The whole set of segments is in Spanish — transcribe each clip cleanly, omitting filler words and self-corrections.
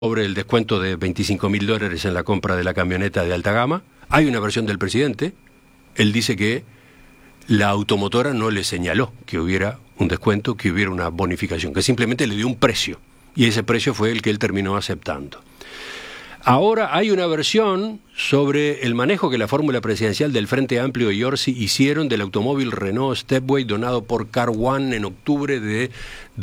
sobre el descuento de $25.000 en la compra de la camioneta de alta gama. Hay una versión del presidente. Él dice que la automotora no le señaló que hubiera un descuento, que hubiera una bonificación, que simplemente le dio un precio. Y ese precio fue el que él terminó aceptando. Ahora hay una versión sobre el manejo que la fórmula presidencial del Frente Amplio y Orsi hicieron del automóvil Renault Stepway donado por Car One en octubre de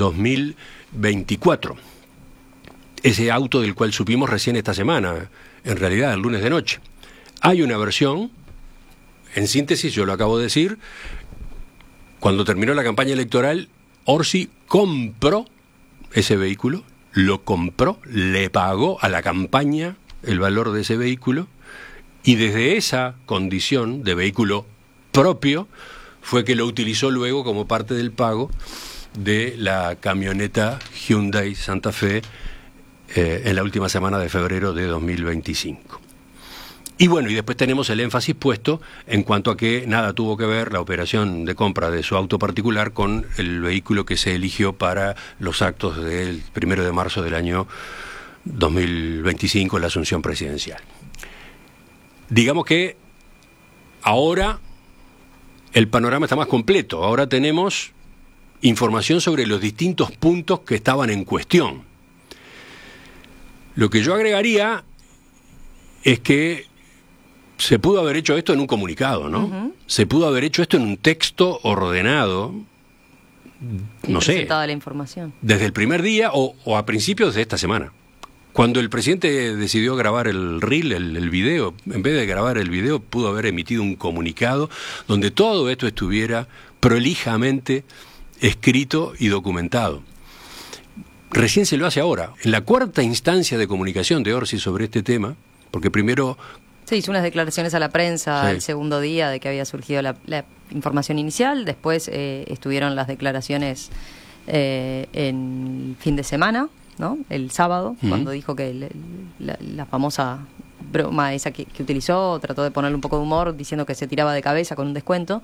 2024. Ese auto del cual supimos recién esta semana, en realidad el lunes de noche. Hay una versión, en síntesis, yo lo acabo de decir, cuando terminó la campaña electoral, Orsi compró ese vehículo, lo compró, le pagó a la campaña el valor de ese vehículo, y desde esa condición de vehículo propio fue que lo utilizó luego como parte del pago de la camioneta Hyundai Santa Fe en la última semana de febrero de 2025. Y bueno, y después tenemos el énfasis puesto en cuanto a que nada tuvo que ver la operación de compra de su auto particular con el vehículo que se eligió para los actos del 1 de marzo del año 2025, la asunción presidencial. Digamos que ahora el panorama está más completo. Ahora tenemos información sobre los distintos puntos que estaban en cuestión. Lo que yo agregaría es que se pudo haber hecho esto en un comunicado, ¿no? Uh-huh. Se pudo haber hecho esto en un texto ordenado, no sé, presentada la información desde el primer día o a principios de esta semana. Cuando el presidente decidió grabar el reel, el video, en vez de grabar el video, pudo haber emitido un comunicado donde todo esto estuviera prolijamente escrito y documentado. Recién se lo hace ahora. En la cuarta instancia de comunicación de Orsi sobre este tema, porque primero... Se hizo unas declaraciones a la prensa el segundo día de que había surgido la información inicial, después estuvieron las declaraciones en fin de semana, ¿no? El sábado, cuando dijo que la famosa broma esa que utilizó, trató de ponerle un poco de humor diciendo que se tiraba de cabeza con un descuento.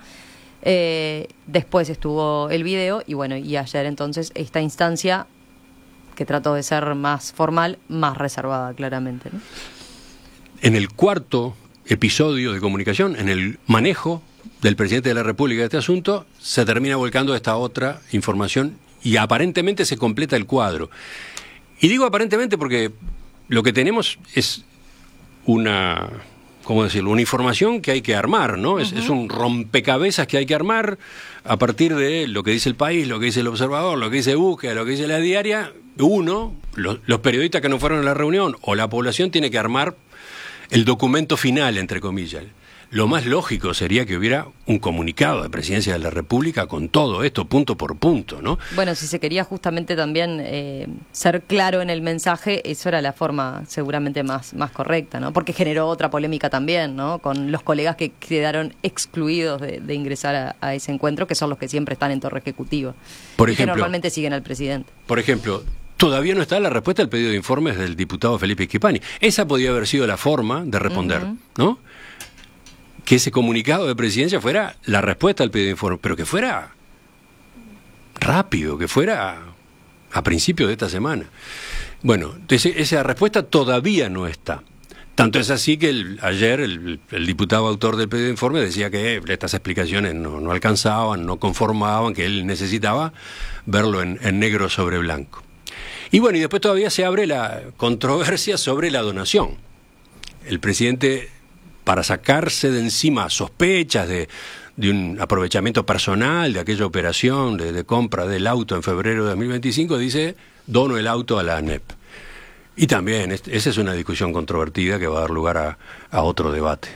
Después estuvo el video y bueno, y ayer entonces esta instancia que trató de ser más formal, más reservada claramente, ¿no? En el cuarto episodio de comunicación, en el manejo del presidente de la República de este asunto, se termina volcando esta otra información y aparentemente se completa el cuadro. Y digo aparentemente porque lo que tenemos es una, ¿cómo decirlo?, una información que hay que armar, ¿no? Uh-huh. Es un rompecabezas que hay que armar a partir de lo que dice el País, lo que dice el Observador, lo que dice Búsqueda, lo que dice La Diaria. Uno, los periodistas que no fueron a la reunión o la población tiene que armar el documento final, entre comillas. Lo más lógico sería que hubiera un comunicado de Presidencia de la República con todo esto, punto por punto, ¿no? Bueno, si se quería justamente también ser claro en el mensaje, eso era la forma seguramente más correcta, ¿no? Porque generó otra polémica también, ¿no? Con los colegas que quedaron excluidos de ingresar a ese encuentro, que son los que siempre están en torre ejecutiva. Por ejemplo, que normalmente siguen al presidente. Por ejemplo, todavía no está la respuesta al pedido de informes del diputado Felipe Schipani. Esa podía haber sido la forma de responder, uh-huh, ¿no? Que ese comunicado de presidencia fuera la respuesta al pedido de informe, pero que fuera rápido, que fuera a principios de esta semana. Bueno, esa respuesta todavía no está. Tanto es así que ayer el diputado autor del pedido de informe decía que estas explicaciones no alcanzaban, no conformaban, que él necesitaba verlo en negro sobre blanco. Y bueno, y después todavía se abre la controversia sobre la donación. El presidente, para sacarse de encima sospechas de un aprovechamiento personal de aquella operación de compra del auto en febrero de 2025, dice, dono el auto a la ANEP. Y también, esa es una discusión controvertida que va a dar lugar a otro debate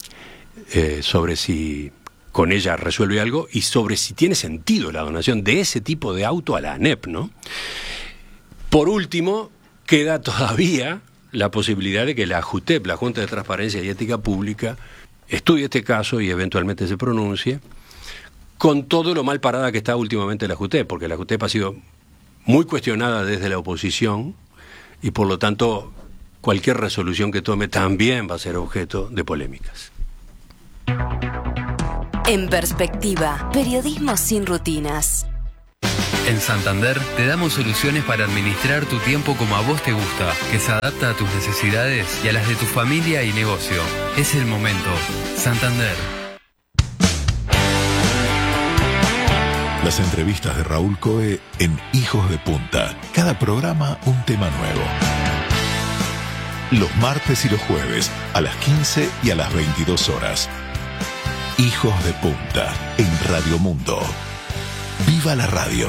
sobre si con ella resuelve algo y sobre si tiene sentido la donación de ese tipo de auto a la ANEP, ¿no? Por último, queda todavía la posibilidad de que la JUTEP, la Junta de Transparencia y Ética Pública, estudie este caso y eventualmente se pronuncie, con todo lo mal parada que está últimamente la JUTEP, porque la JUTEP ha sido muy cuestionada desde la oposición y por lo tanto cualquier resolución que tome también va a ser objeto de polémicas. En Perspectiva, periodismo sin rutinas. En Santander te damos soluciones para administrar tu tiempo como a vos te gusta, que se adapta a tus necesidades y a las de tu familia y negocio. Es el momento. Santander. Las entrevistas de Raúl Coe en Hijos de Punta. Cada programa un tema nuevo. Los martes y los jueves a las 15 y a las 22 horas. Hijos de Punta en Radio Mundo. ¡Viva la radio!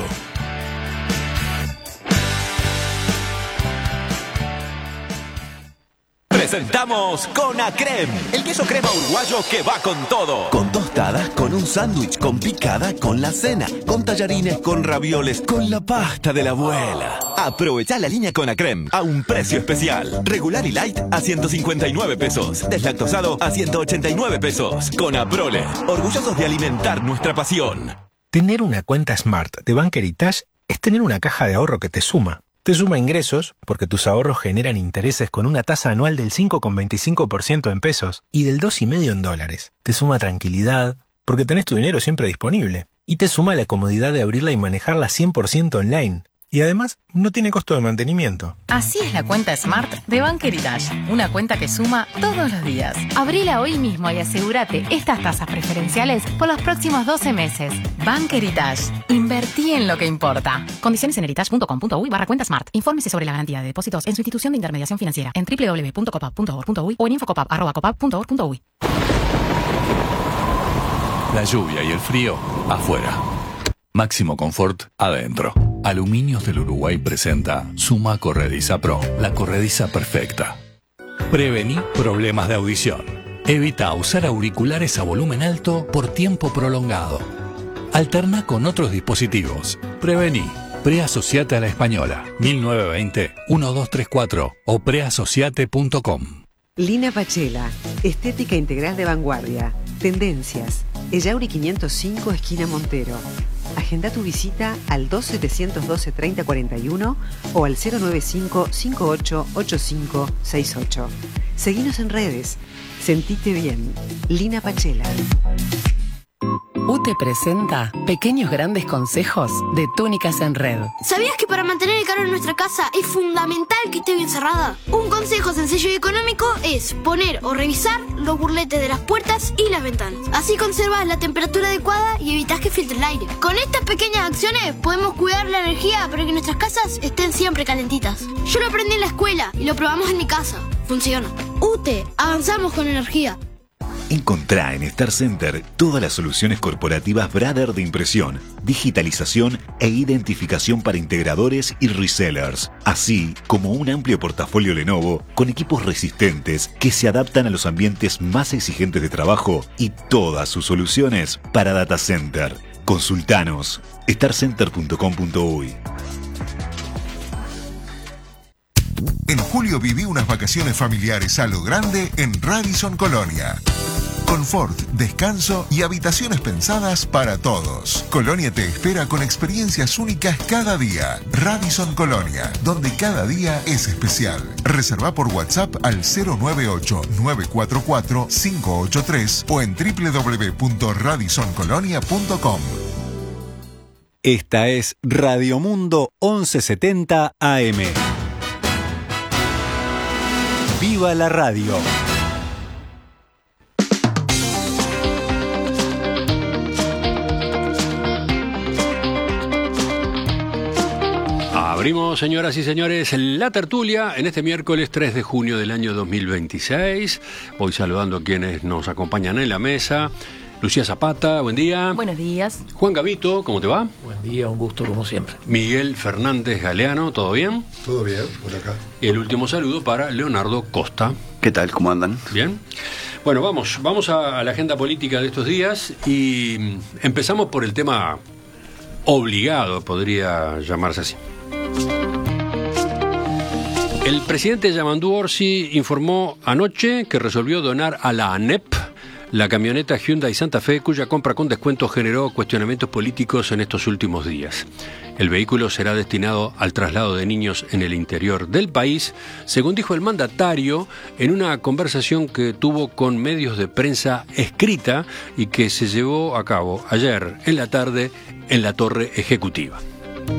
Presentamos Conacrem, el queso crema uruguayo que va con todo. Con tostadas, con un sándwich, con picada, con la cena, con tallarines, con ravioles, con la pasta de la abuela. Aprovecha la línea Conacrem a un precio especial. Regular y light a 159 pesos. Deslactosado a 189 pesos. Conaprole, orgullosos de alimentar nuestra pasión. Tener una cuenta Smart de Bank Heritage es tener una caja de ahorro que te suma. Te suma ingresos, porque tus ahorros generan intereses con una tasa anual del 5,25% en pesos y del 2,5% en dólares. Te suma tranquilidad, porque tenés tu dinero siempre disponible. Y te suma la comodidad de abrirla y manejarla 100% online. Y además, no tiene costo de mantenimiento. Así es la cuenta Smart de Bank Heritage. Una cuenta que suma todos los días. Abrila hoy mismo y asegúrate estas tasas preferenciales por los próximos 12 meses. Bank Heritage. Invertí en lo que importa. Condiciones en heritage.com.uy/cuenta Smart. Infórmese sobre la garantía de depósitos en su institución de intermediación financiera en www.copap.org.uy o en infocopap@copap.org.uy. La lluvia y el frío afuera. Máximo confort adentro. Aluminios del Uruguay presenta Suma Corrediza Pro, la corrediza perfecta. Prevení problemas de audición. Evita usar auriculares a volumen alto por tiempo prolongado. Alterna con otros dispositivos. Prevení. Preasociate a la Española. 1920-1234 o preasociate.com. Lina Pachela, estética integral de vanguardia. Tendencias. Ellauri 505, esquina Montero. Agenda tu visita al 2712-3041 o al 095-588568. Seguinos en redes. Sentite bien. Lina Pachela. UTE presenta Pequeños Grandes Consejos de Túnicas en Red. ¿Sabías que para mantener el calor en nuestra casa es fundamental que esté bien cerrada? Un consejo sencillo y económico es poner o revisar los burletes de las puertas y las ventanas. Así conservas la temperatura adecuada y evitas que filtre el aire. Con estas pequeñas acciones podemos cuidar la energía para que nuestras casas estén siempre calentitas. Yo lo aprendí en la escuela y lo probamos en mi casa. Funciona. UTE, avanzamos con energía. Encontrá en Star Center todas las soluciones corporativas Brother de impresión, digitalización e identificación para integradores y resellers, así como un amplio portafolio Lenovo con equipos resistentes que se adaptan a los ambientes más exigentes de trabajo y todas sus soluciones para data center. Consultanos starcenter.com.uy. En julio viví unas vacaciones familiares a lo grande en Radisson Colonia. Confort, descanso y habitaciones pensadas para todos. Colonia te espera con experiencias únicas cada día. Radisson Colonia, donde cada día es especial. Reserva por WhatsApp al 098-944-583 o en www.radissoncolonia.com. Esta es Radio Mundo 1170 AM. ¡Viva la radio! Abrimos, señoras y señores, la tertulia en este miércoles 3 de junio del año 2026. Voy saludando a quienes nos acompañan en la mesa. Lucía Zapata, buen día. Buenos días. Juan Gavito, ¿cómo te va? Buen día, un gusto como siempre. Miguel Fernández Galeano, ¿todo bien? Todo bien, por acá. Y el último saludo para Leonardo Costa. ¿Qué tal? ¿Cómo andan? Bien. Bueno, vamos a la agenda política de estos días y empezamos por el tema obligado, podría llamarse así. El presidente Yamandu Orsi informó anoche que resolvió donar a la ANEP la camioneta Hyundai Santa Fe, cuya compra con descuento generó cuestionamientos políticos en estos últimos días. El vehículo será destinado al traslado de niños en el interior del país, según dijo el mandatario en una conversación que tuvo con medios de prensa escrita y que se llevó a cabo ayer en la tarde en la Torre Ejecutiva.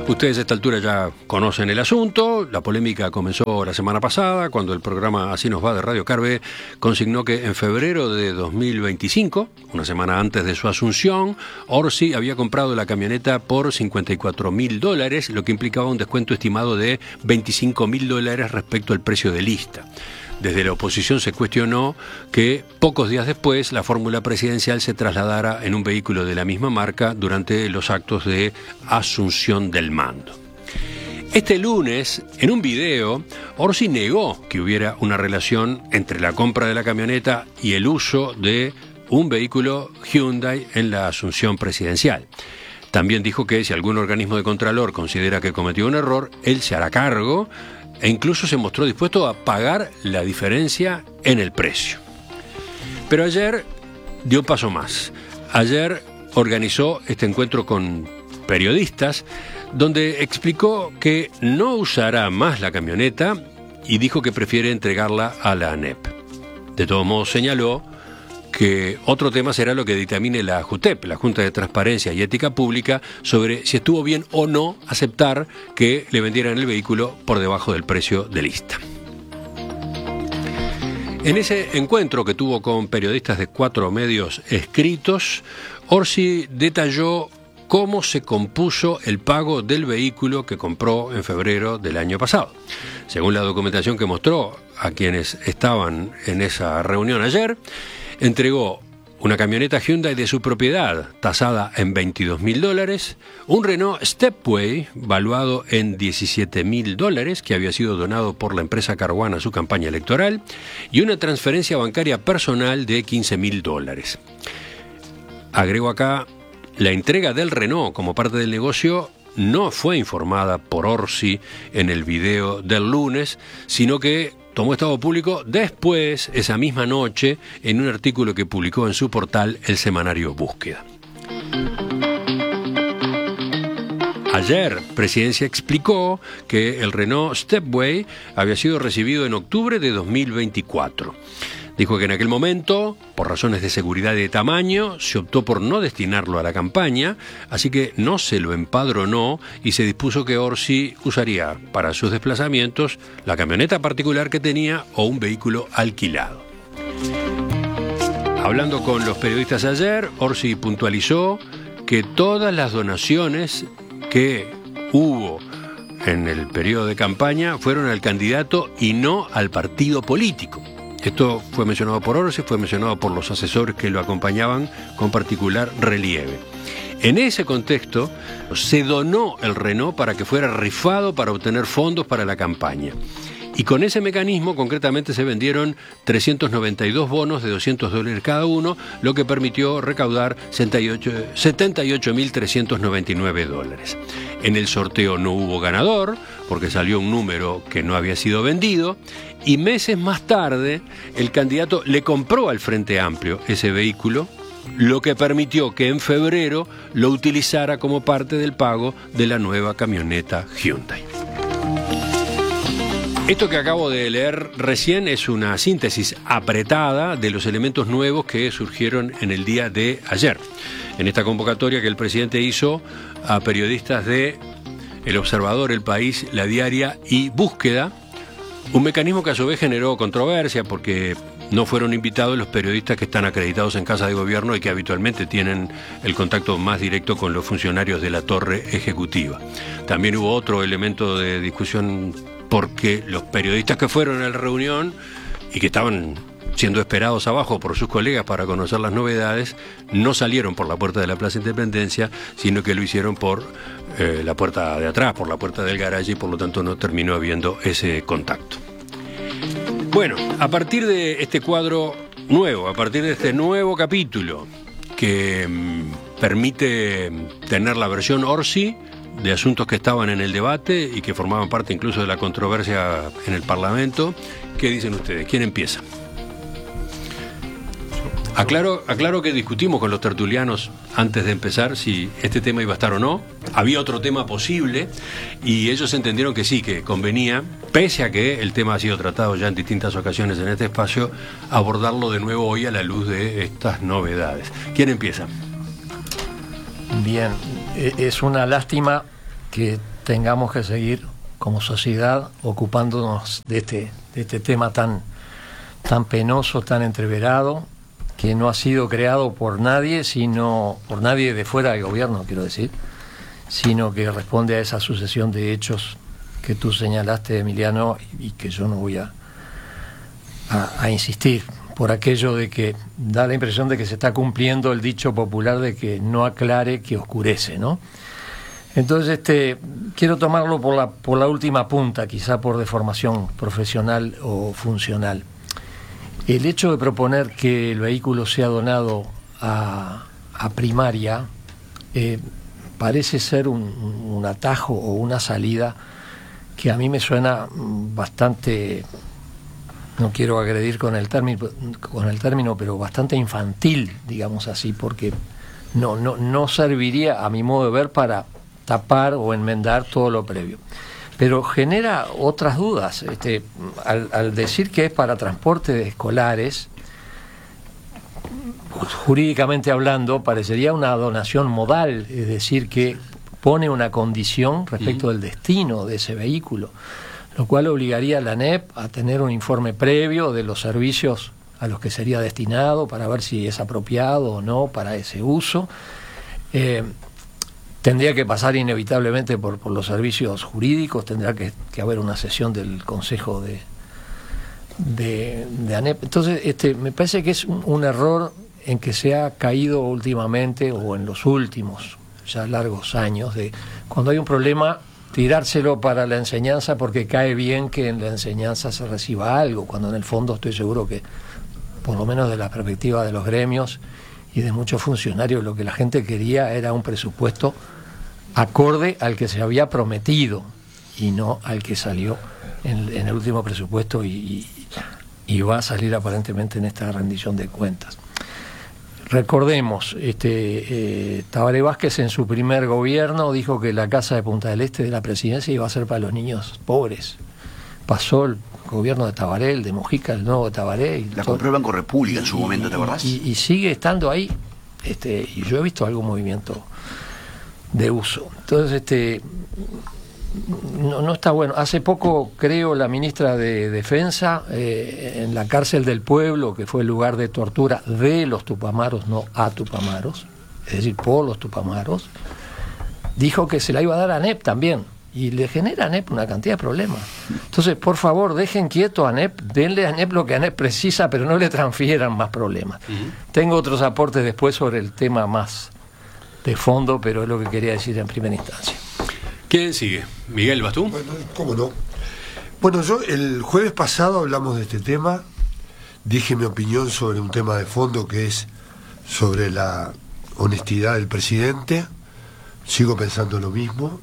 Ustedes a esta altura ya conocen el asunto. La polémica comenzó la semana pasada, cuando el programa Así nos va de Radio Carve consignó que en febrero de 2025, una semana antes de su asunción, Orsi había comprado la camioneta por $54.000, lo que implicaba un descuento estimado de $25.000 respecto al precio de lista. Desde la oposición se cuestionó que pocos días después la fórmula presidencial se trasladara en un vehículo de la misma marca durante los actos de asunción del mando. Este lunes, en un video, Orsi negó que hubiera una relación entre la compra de la camioneta y el uso de un vehículo Hyundai en la asunción presidencial. También dijo que si algún organismo de contralor considera que cometió un error, él se hará cargo, e incluso se mostró dispuesto a pagar la diferencia en el precio. Pero ayer dio un paso más. Ayer organizó este encuentro con periodistas, donde explicó que no usará más la camioneta y dijo que prefiere entregarla a la ANEP. De todos modos señaló que otro tema será lo que dictamine la JUTEP, la Junta de Transparencia y Ética Pública, sobre si estuvo bien o no aceptar que le vendieran el vehículo por debajo del precio de lista. En ese encuentro que tuvo con periodistas de 4 medios escritos, Orsi detalló cómo se compuso el pago del vehículo que compró en febrero del año pasado. Según la documentación que mostró a quienes estaban en esa reunión ayer, entregó una camioneta Hyundai de su propiedad, tasada en $22.000, un Renault Stepway, valuado en $17.000, que había sido donado por la empresa Caruana a su campaña electoral, y una transferencia bancaria personal de $15.000. Agrego acá, la entrega del Renault como parte del negocio no fue informada por Orsi en el video del lunes, sino que tomó estado público después, esa misma noche, en un artículo que publicó en su portal el semanario Búsqueda. Ayer, Presidencia explicó que el Renault Stepway había sido recibido en octubre de 2024. Dijo que en aquel momento, por razones de seguridad y de tamaño, se optó por no destinarlo a la campaña, así que no se lo empadronó y se dispuso que Orsi usaría para sus desplazamientos la camioneta particular que tenía o un vehículo alquilado. Hablando con los periodistas ayer, Orsi puntualizó que todas las donaciones que hubo en el periodo de campaña fueron al candidato y no al partido político. Esto fue mencionado por Orsi, fue mencionado por los asesores que lo acompañaban con particular relieve. En ese contexto, se donó el Renault para que fuera rifado para obtener fondos para la campaña. Y con ese mecanismo, concretamente, se vendieron 392 bonos de $200 cada uno, lo que permitió recaudar $78.399. En el sorteo no hubo ganador, porque salió un número que no había sido vendido, y meses más tarde, el candidato le compró al Frente Amplio ese vehículo, lo que permitió que en febrero lo utilizara como parte del pago de la nueva camioneta Hyundai. Esto que acabo de leer recién es una síntesis apretada de los elementos nuevos que surgieron en el día de ayer, en esta convocatoria que el presidente hizo a periodistas de El Observador, El País, La Diaria y Búsqueda, un mecanismo que a su vez generó controversia porque no fueron invitados los periodistas que están acreditados en Casa de Gobierno y que habitualmente tienen el contacto más directo con los funcionarios de la torre ejecutiva. También hubo otro elemento de discusión porque los periodistas que fueron a la reunión y que estaban siendo esperados abajo por sus colegas para conocer las novedades, no salieron por la puerta de la Plaza Independencia, sino que lo hicieron por la puerta de atrás, por la puerta del garaje, y por lo tanto no terminó habiendo ese contacto. Bueno, a partir de este cuadro nuevo, a partir de este nuevo capítulo que permite tener la versión Orsi de asuntos que estaban en el debate y que formaban parte incluso de la controversia en el Parlamento, ¿qué dicen ustedes? ¿Quién empieza? Aclaro que discutimos con los tertulianos antes de empezar si este tema iba a estar o no. Había otro tema posible y ellos entendieron que sí, que convenía, pese a que el tema ha sido tratado ya en distintas ocasiones en este espacio, abordarlo de nuevo hoy a la luz de estas novedades. ¿Quién empieza? Bien, es una lástima que tengamos que seguir como sociedad ocupándonos de este tema tan penoso, tan entreverado, que no ha sido creado por nadie, sino por nadie de fuera del gobierno, quiero decir, sino que responde a esa sucesión de hechos que tú señalaste, Emiliano, y que yo no voy a insistir, por aquello de que da la impresión de que se está cumpliendo el dicho popular de que no aclare que oscurece, ¿no? Entonces, quiero tomarlo por la última punta, quizá por deformación profesional o funcional. El hecho de proponer que el vehículo sea donado a primaria parece ser un atajo o una salida que a mí me suena bastante, no quiero agredir con el término, pero bastante infantil, digamos así, porque no serviría, a mi modo de ver, para tapar o enmendar todo lo previo. Pero genera otras dudas. Al decir que es para transporte de escolares, jurídicamente hablando, parecería una donación modal, es decir, que pone una condición respecto del destino de ese vehículo, lo cual obligaría a la ANEP a tener un informe previo de los servicios a los que sería destinado para ver si es apropiado o no para ese uso. Tendría que pasar inevitablemente por los servicios jurídicos, tendrá que haber una sesión del Consejo de ANEP. Entonces, me parece que es un error en que se ha caído últimamente, o en los últimos ya largos años, de cuando hay un problema, tirárselo para la enseñanza porque cae bien que en la enseñanza se reciba algo, cuando en el fondo estoy seguro que, por lo menos de la perspectiva de los gremios y de muchos funcionarios, lo que la gente quería era un presupuesto acorde al que se había prometido y no al que salió en el último presupuesto y va a salir aparentemente en esta rendición de cuentas. Recordemos, Tabaré Vázquez en su primer gobierno dijo que la casa de Punta del Este de la presidencia iba a ser para los niños pobres. Pasó el gobierno de Tabaré, el de Mujica, el nuevo de Tabaré. La compró el Banco República en su momento, ¿te acordás? Y sigue estando ahí. Y yo he visto algún movimiento de uso. Entonces, no está bueno. Hace poco, creo, la ministra de Defensa, en la cárcel del pueblo, que fue el lugar de tortura de los tupamaros, no a tupamaros, es decir, por los tupamaros, dijo que se la iba a dar a ANEP también, y le genera a ANEP una cantidad de problemas. Entonces, por favor, dejen quieto a ANEP, denle a ANEP lo que ANEP precisa, pero no le transfieran más problemas. Tengo otros aportes después sobre el tema más de fondo, pero es lo que quería decir en primera instancia. ¿Quién sigue? Miguel, ¿vas tú? Bueno, ¿cómo no? Bueno, yo el jueves pasado hablamos de este tema, dije mi opinión sobre un tema de fondo que es sobre la honestidad del presidente. Sigo pensando lo mismo,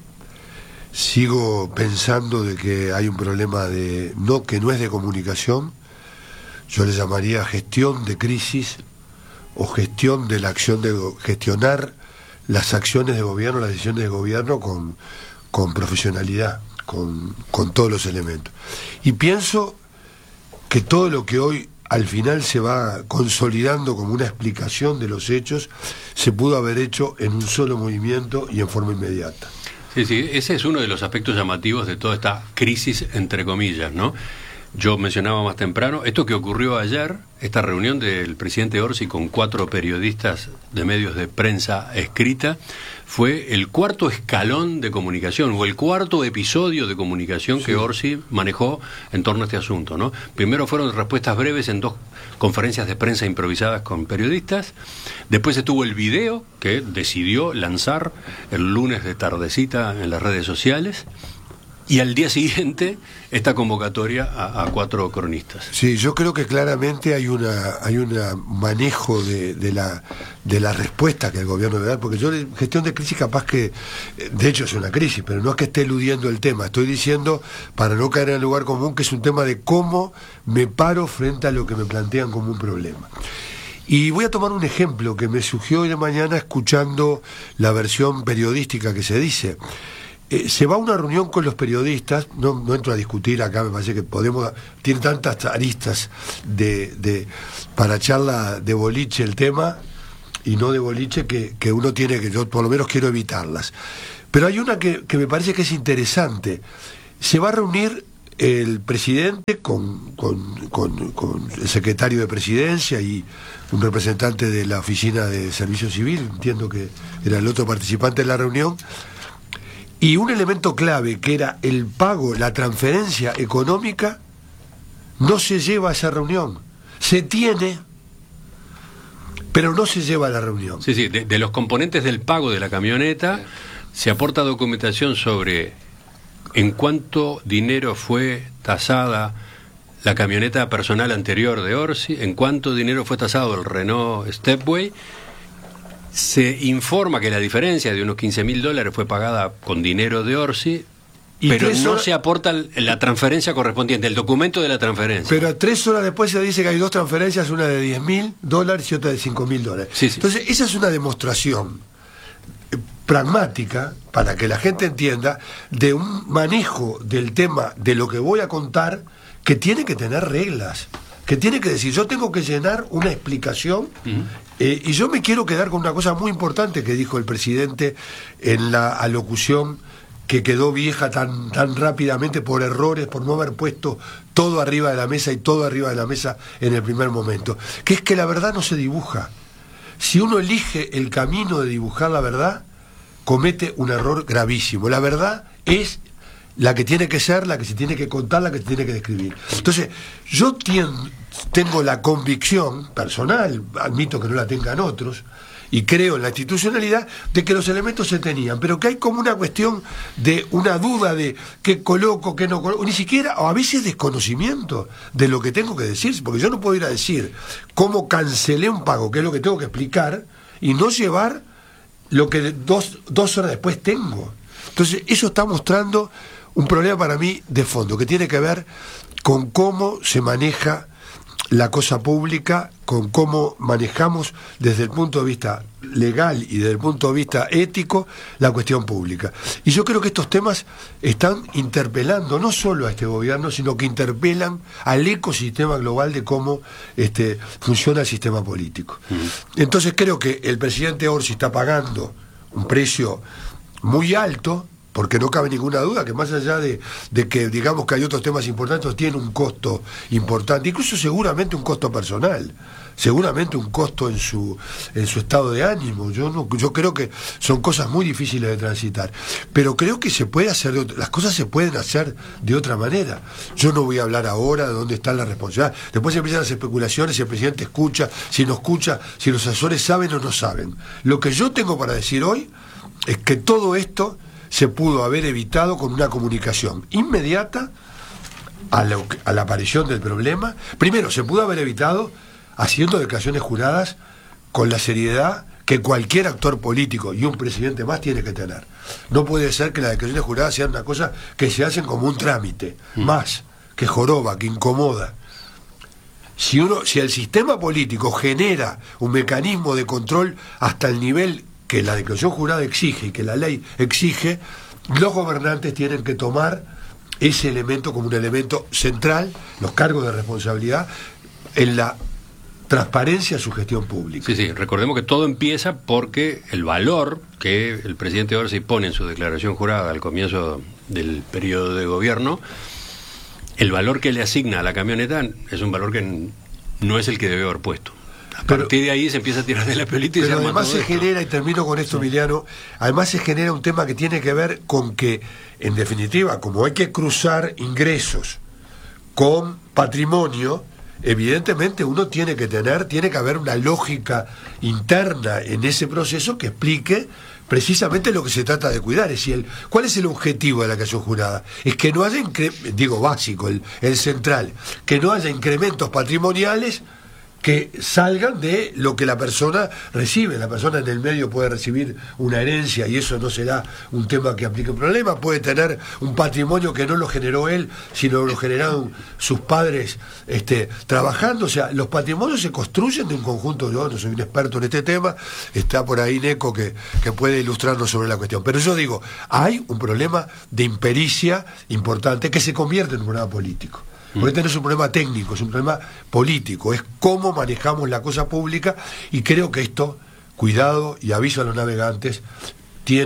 sigo pensando de que hay un problema que no es de comunicación, yo le llamaría gestión de crisis o gestión de la acción de gestionar las acciones de gobierno, las decisiones de gobierno con profesionalidad, con todos los elementos. Y pienso que todo lo que hoy al final se va consolidando como una explicación de los hechos, se pudo haber hecho en un solo movimiento y en forma inmediata. Sí, ese es uno de los aspectos llamativos de toda esta crisis, entre comillas, ¿no? Yo mencionaba más temprano, esto que ocurrió ayer, esta reunión del presidente Orsi con 4 periodistas de medios de prensa escrita, fue el cuarto escalón de comunicación, o el cuarto episodio de comunicación que Orsi manejó en torno a este asunto, ¿no? Primero fueron respuestas breves en 2 conferencias de prensa improvisadas con periodistas, después estuvo el video que decidió lanzar el lunes de tardecita en las redes sociales, y al día siguiente esta convocatoria a 4 cronistas. Sí, yo creo que claramente hay un manejo de la respuesta que el gobierno debe dar, porque yo gestión de crisis capaz que, de hecho es una crisis, pero no es que esté eludiendo el tema, estoy diciendo, para no caer en el lugar común, que es un tema de cómo me paro frente a lo que me plantean como un problema. Y voy a tomar un ejemplo que me surgió hoy de mañana escuchando la versión periodística que se dice. Se va a una reunión con los periodistas, no entro a discutir acá, me parece que tiene tantas aristas para charla de boliche el tema, y no de boliche, que uno tiene que, yo por lo menos quiero evitarlas. Pero hay una que me parece que es interesante. Se va a reunir el presidente con el secretario de Presidencia y un representante de la Oficina de Servicio Civil, entiendo que era el otro participante de la reunión, y un elemento clave que era el pago, la transferencia económica, no se lleva a esa reunión. Se tiene, pero no se lleva a la reunión. Sí, de los componentes del pago de la camioneta se aporta documentación sobre en cuánto dinero fue tasada la camioneta personal anterior de Orsi, en cuánto dinero fue tasado el Renault Stepway. Se informa que la diferencia de unos $15.000 fue pagada con dinero de Orsi, pero no se aporta la transferencia correspondiente, el documento de la transferencia. Pero 3 horas después se dice que hay 2 transferencias, una de $10.000 y otra de $5.000. Sí. Entonces, esa es una demostración pragmática, para que la gente entienda, de un manejo del tema de lo que voy a contar, que tiene que tener reglas, que tiene que decir, yo tengo que llenar una explicación, y yo me quiero quedar con una cosa muy importante que dijo el presidente en la alocución, que quedó vieja tan rápidamente por errores, por no haber puesto todo arriba de la mesa y todo arriba de la mesa en el primer momento, que es que la verdad no se dibuja. Si uno elige el camino de dibujar la verdad, comete un error gravísimo. La verdad es la que tiene que ser, la que se tiene que contar, la que se tiene que describir. Entonces, yo tengo la convicción personal, admito que no la tengan otros, y creo en la institucionalidad, de que los elementos se tenían, pero que hay como una cuestión de una duda de qué coloco, qué no coloco, ni siquiera, o a veces desconocimiento de lo que tengo que decir, porque yo no puedo ir a decir cómo cancelé un pago, que es lo que tengo que explicar, y no llevar lo que dos horas después tengo. Entonces, eso está mostrando un problema para mí de fondo, que tiene que ver con cómo se maneja la cosa pública, con cómo manejamos desde el punto de vista legal y desde el punto de vista ético la cuestión pública. Y yo creo que estos temas están interpelando no solo a este gobierno, sino que interpelan al ecosistema global de cómo funciona el sistema político. Entonces creo que el presidente Orsi está pagando un precio muy alto, porque no cabe ninguna duda que más allá de que digamos que hay otros temas importantes, tiene un costo importante, incluso seguramente un costo personal, seguramente un costo en su estado de ánimo. Yo creo que son cosas muy difíciles de transitar, pero creo que se puede hacer, las cosas se pueden hacer de otra manera. Yo no voy a hablar ahora de dónde está la responsabilidad. Después empiezan las especulaciones, si el presidente escucha, si no escucha, si los asesores saben o no saben. Lo que yo tengo para decir hoy es que todo esto se pudo haber evitado con una comunicación inmediata a la aparición del problema. Primero, se pudo haber evitado haciendo declaraciones juradas con la seriedad que cualquier actor político y un presidente más tiene que tener. No puede ser que las declaraciones juradas sean una cosa que se hacen como un trámite, más, que joroba, que incomoda. Si el sistema político genera un mecanismo de control hasta el nivel que la declaración jurada exige y que la ley exige, los gobernantes tienen que tomar ese elemento como un elemento central, los cargos de responsabilidad, en la transparencia de su gestión pública. Sí, recordemos que todo empieza porque el valor que el presidente Orsi pone en su declaración jurada al comienzo del periodo de gobierno, el valor que le asigna a la camioneta es un valor que no es el que debe haber puesto. A partir de ahí se empieza a tirar de la pelita y se arma todo. Además se genera, y termino con esto, Emiliano, además se genera un tema que tiene que ver con que, en definitiva, como hay que cruzar ingresos con patrimonio, evidentemente uno tiene que haber una lógica interna en ese proceso que explique precisamente lo que se trata de cuidar. Es decir, ¿cuál es el objetivo de la declaración jurada? Es que no haya, básico, el central, que no haya incrementos patrimoniales que salgan de lo que la persona recibe. La persona en el medio puede recibir una herencia y eso no será un tema que aplique un problema. Puede tener un patrimonio que no lo generó él, sino lo generaron sus padres trabajando. O sea, los patrimonios se construyen de un conjunto. Yo no soy un experto en este tema, está por ahí Neco que puede ilustrarnos sobre la cuestión. Pero yo digo, hay un problema de impericia importante que se convierte en un problema político. Porque este no es un problema técnico, es un problema político, es cómo manejamos la cosa pública, y creo que esto, cuidado y aviso a los navegantes, tiene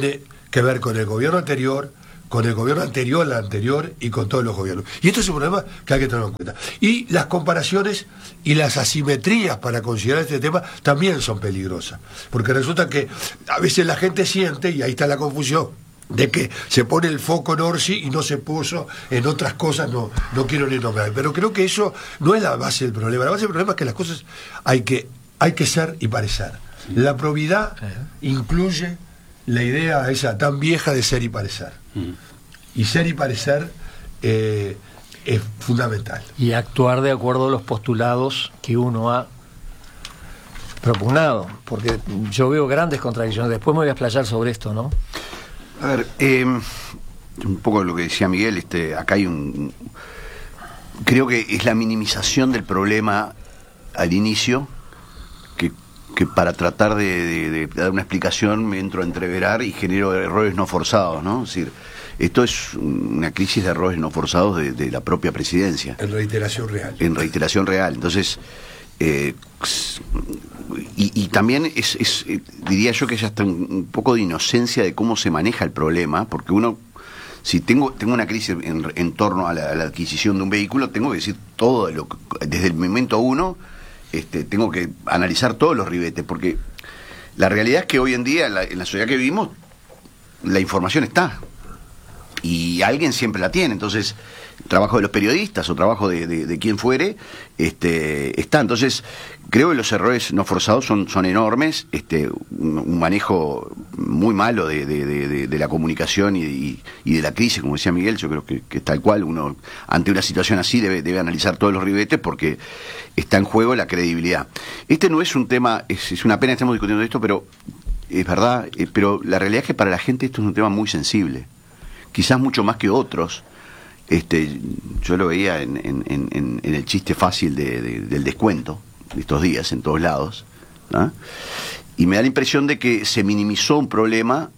que ver con el gobierno anterior, con el gobierno anterior, la anterior y con todos los gobiernos. Y esto es un problema que hay que tener en cuenta. Y las comparaciones y las asimetrías para considerar este tema también son peligrosas, porque resulta que a veces la gente siente, y ahí está la confusión, de que se pone el foco en Orsi y no se puso en otras cosas, no quiero ni nombrar. Pero creo que eso no es la base del problema. La base del problema es que las cosas hay que ser y parecer. La probidad incluye la idea esa tan vieja de ser y parecer. Y ser y parecer es fundamental. Y actuar de acuerdo a los postulados que uno ha propugnado, porque yo veo grandes contradicciones. Después me voy a explayar sobre esto, ¿no? A ver, un poco lo que decía Miguel, acá hay creo que es la minimización del problema al inicio, que para tratar de dar una explicación me entro a entreverar y genero errores no forzados, ¿no? Es decir, esto es una crisis de errores no forzados de la propia presidencia. En reiteración real. En reiteración real. Entonces, y también diría yo que es hasta un poco de inocencia de cómo se maneja el problema, porque uno, si tengo una crisis en torno a la adquisición de un vehículo, tengo que decir todo, desde el momento uno, tengo que analizar todos los ribetes, porque la realidad es que hoy en día, en la sociedad que vivimos, la información está, y alguien siempre la tiene. Entonces, trabajo de los periodistas o trabajo de quien fuere, está. Entonces, creo que los errores no forzados son enormes, un manejo muy malo de la comunicación y de la crisis, como decía Miguel. Yo creo que tal cual uno, ante una situación así, debe analizar todos los ribetes, porque está en juego la credibilidad. Este no es un tema, es una pena que estemos discutiendo esto, pero es verdad, pero la realidad es que para la gente esto es un tema muy sensible, quizás mucho más que otros. Yo lo veía en el chiste fácil del descuento de estos días en todos lados, ¿no? Y me da la impresión de que se minimizó un problema,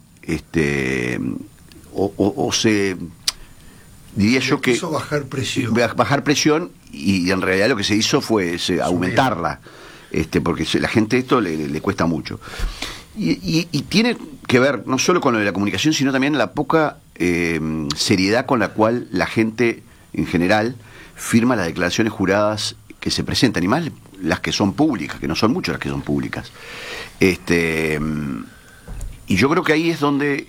o se, diría yo que hizo bajar presión, y en realidad lo que se hizo fue aumentarla, porque la gente esto le cuesta mucho. Y tiene que ver no solo con lo de la comunicación, sino también la poca seriedad con la cual la gente en general firma las declaraciones juradas que se presentan, y más las que son públicas, que no son muchas las que son públicas. Y yo creo que ahí es donde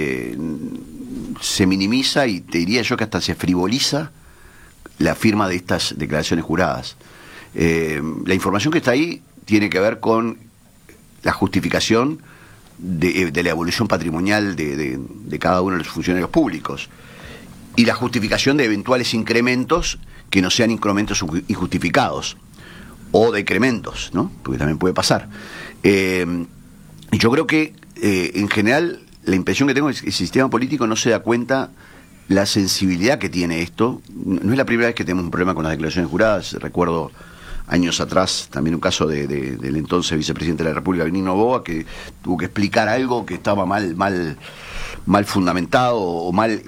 se minimiza, y te diría yo que hasta se frivoliza la firma de estas declaraciones juradas. La información que está ahí tiene que ver con la justificación de la evolución patrimonial de cada uno de los funcionarios públicos, y la justificación de eventuales incrementos que no sean incrementos injustificados o decrementos, ¿no? Porque también puede pasar. Y yo creo que en general la impresión que tengo es que el sistema político no se da cuenta la sensibilidad que tiene esto. No es la primera vez que tenemos un problema con las declaraciones juradas. Recuerdo años atrás también un caso del entonces vicepresidente de la República, Benigno Noboa, que tuvo que explicar algo que estaba mal fundamentado o mal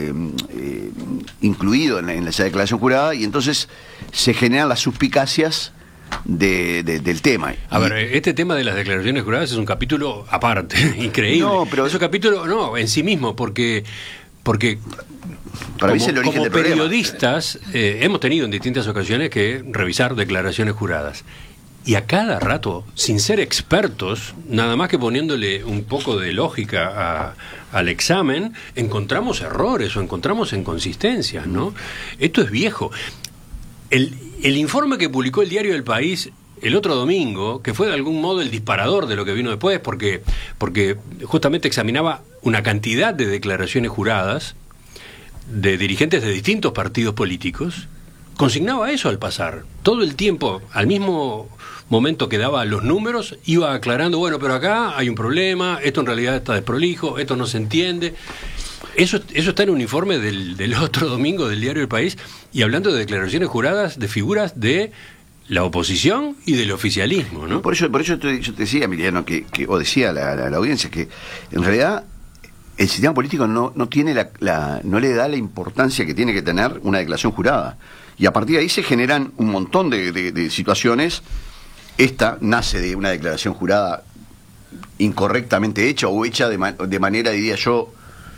incluido en esa declaración jurada, y entonces se generan las suspicacias del tema. A ver, este tema de las declaraciones juradas es un capítulo aparte, increíble. No, pero es un capítulo en sí mismo, porque para mí es el origen del problema. Periodistas hemos tenido en distintas ocasiones que revisar declaraciones juradas, y a cada rato, sin ser expertos, nada más que poniéndole un poco de lógica al examen, encontramos errores o encontramos inconsistencias, ¿no? Esto es viejo. El informe que publicó el diario El País el otro domingo, que fue de algún modo el disparador de lo que vino después, porque justamente examinaba una cantidad de declaraciones juradas de dirigentes de distintos partidos políticos, consignaba eso al pasar. Todo el tiempo, al mismo momento que daba los números, iba aclarando, bueno, pero acá hay un problema, esto en realidad está desprolijo, esto no se entiende. Eso está en un informe del otro domingo del diario El País, y hablando de declaraciones juradas de figuras de la oposición y del oficialismo, ¿no? Por eso yo te decía, Emiliano, o decía la audiencia, que en realidad el sistema político no tiene no le da la importancia que tiene que tener una declaración jurada, y a partir de ahí se generan un montón de situaciones. Esta nace de una declaración jurada incorrectamente hecha o hecha de manera, diría yo,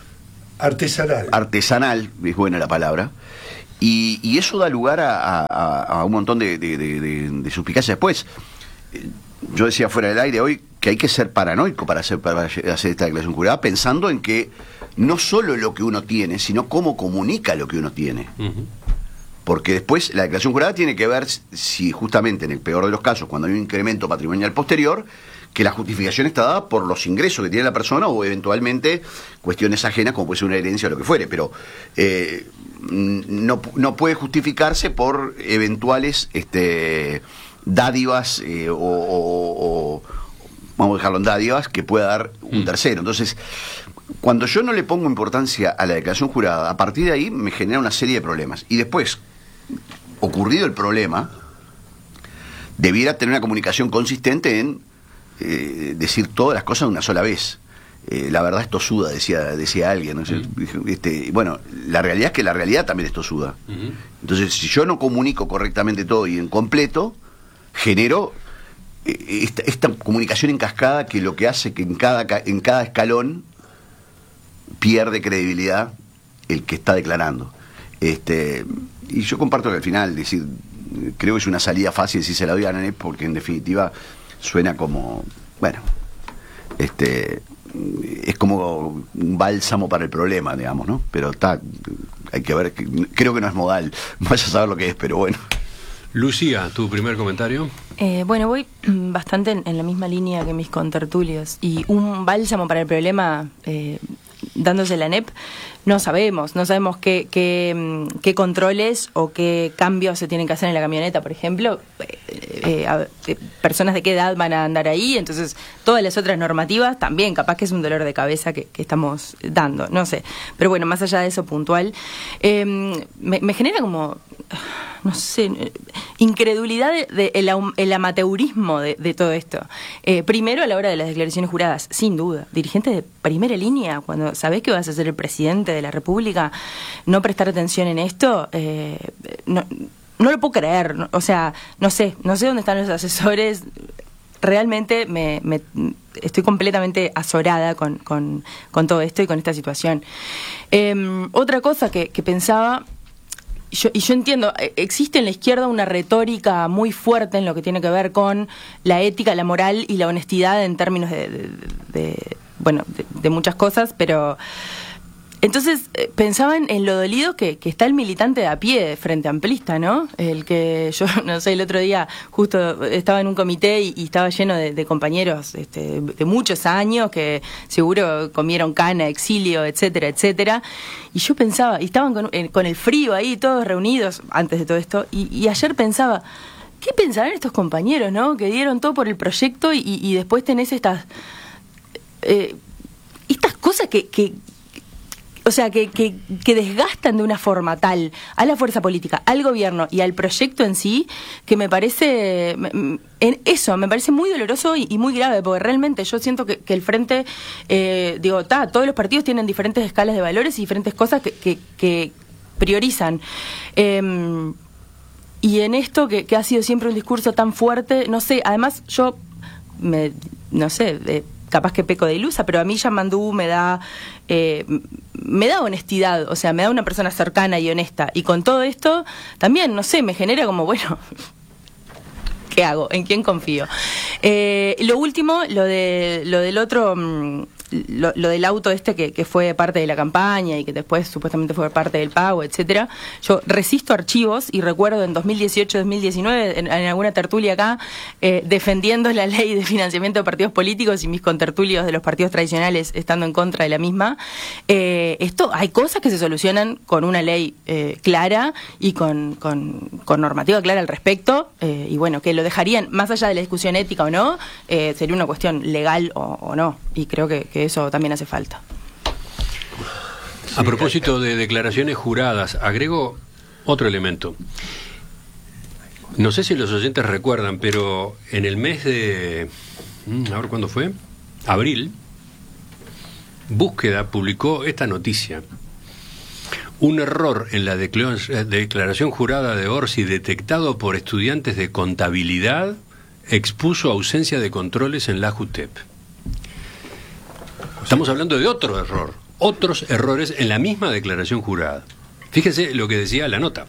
artesanal, es buena la palabra, y eso da lugar a un montón de suspicacias. Después, yo decía fuera del aire hoy que hay que ser paranoico para hacer esta declaración jurada, pensando en que no solo lo que uno tiene, sino cómo comunica lo que uno tiene. Porque después la declaración jurada tiene que ver si justamente en el peor de los casos, cuando hay un incremento patrimonial posterior, que la justificación está dada por los ingresos que tiene la persona o eventualmente cuestiones ajenas como puede ser una herencia o lo que fuere, pero no puede justificarse por eventuales dádivas o vamos a dejarlo en dádivas que pueda dar un tercero. Entonces, cuando yo no le pongo importancia a la declaración jurada, a partir de ahí me genera una serie de problemas. Y después, ocurrido el problema, debiera tener una comunicación consistente en decir todas las cosas de una sola vez. La verdad es tosuda, decía alguien, ¿no? Bueno, la realidad es que la realidad también es tosuda. Entonces, si yo no comunico correctamente todo y en completo, genero esta comunicación en cascada que lo que hace que en cada escalón pierde credibilidad el que está declarando. Y yo comparto que al final, decir, creo que es una salida fácil si se la doy a Nanette, porque en definitiva suena como, bueno, es como un bálsamo para el problema, digamos, ¿no? Pero hay que ver, creo que no es modal, vaya a saber lo que es, pero bueno. Lucía, tu primer comentario. Bueno, voy bastante en la misma línea que mis contertulios, y un bálsamo para el problema dándose la ANEP, no sabemos qué controles o qué cambios se tienen que hacer en la camioneta, por ejemplo. Personas de qué edad van a andar ahí, entonces todas las otras normativas también, capaz que es un dolor de cabeza que estamos dando, no sé. Pero bueno, más allá de eso puntual, me genera como, no sé, incredulidad el amateurismo de todo esto. Primero, a la hora de las declaraciones juradas, sin duda, dirigente de primera línea, cuando sabés que vas a ser el presidente de la República, no prestar atención en esto, no lo puedo creer. O sea, no sé dónde están los asesores. Realmente me estoy completamente azorada con todo esto y con esta situación. Otra cosa que pensaba, yo entiendo, existe en la izquierda una retórica muy fuerte en lo que tiene que ver con la ética, la moral y la honestidad en términos de muchas cosas, pero entonces pensaba en lo dolido que está el militante de a pie frente amplista, ¿no? El que yo, no sé, el otro día justo estaba en un comité y estaba lleno de compañeros de muchos años que seguro comieron cana, exilio, etcétera, etcétera. Y yo pensaba, y estaban con el frío ahí, todos reunidos antes de todo esto, y ayer pensaba, ¿qué pensarán estos compañeros, no? Que dieron todo por el proyecto y después tenés estas cosas que desgastan de una forma tal a la fuerza política, al gobierno y al proyecto en sí, que me parece me parece muy doloroso y muy grave, porque realmente yo siento que el frente, todos los partidos tienen diferentes escalas de valores y diferentes cosas que priorizan. Y en esto que ha sido siempre un discurso tan fuerte, no sé, además yo capaz que peco de ilusa, pero a mí Yamandú me da honestidad, o sea, me da una persona cercana y honesta, y con todo esto también, no sé, me genera como, bueno, ¿qué hago? ¿En quién confío? Lo último, lo del otro, lo del auto que fue parte de la campaña y que después supuestamente fue parte del pago, etcétera. Yo resisto archivos y recuerdo en 2018-2019 en alguna tertulia acá defendiendo la ley de financiamiento de partidos políticos y mis contertulios de los partidos tradicionales estando en contra de la misma. Hay cosas que se solucionan con una ley clara y con normativa clara al respecto, y bueno, que lo dejarían más allá de la discusión ética o no, sería una cuestión legal o no, y creo que eso también hace falta. A propósito de declaraciones juradas, agrego otro elemento. No sé si los oyentes recuerdan, pero en el mes de... a ver cuándo fue, abril, Búsqueda publicó esta noticia. Un error en la declaración jurada de Orsi detectado por estudiantes de contabilidad expuso ausencia de controles en la JUTEP. Estamos hablando de otro error, otros errores en la misma declaración jurada. Fíjese lo que decía la nota.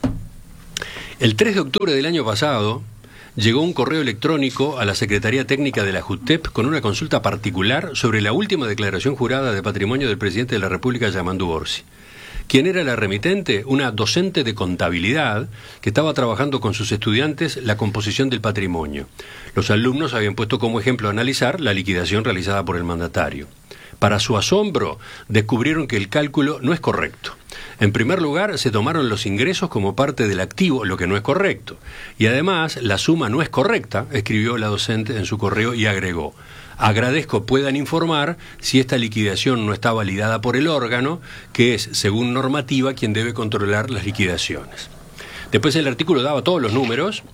El 3 de octubre del año pasado llegó un correo electrónico a la Secretaría Técnica de la JUTEP con una consulta particular sobre la última declaración jurada de patrimonio del presidente de la República, Yamandu Orsi. ¿Quién era la remitente? Una docente de contabilidad que estaba trabajando con sus estudiantes la composición del patrimonio. Los alumnos habían puesto como ejemplo a analizar la liquidación realizada por el mandatario. Para su asombro, descubrieron que el cálculo no es correcto. En primer lugar, se tomaron los ingresos como parte del activo, lo que no es correcto. Y además, la suma no es correcta, escribió la docente en su correo y agregó: agradezco puedan informar si esta liquidación no está validada por el órgano, que es, según normativa, quien debe controlar las liquidaciones. Después el artículo daba todos los números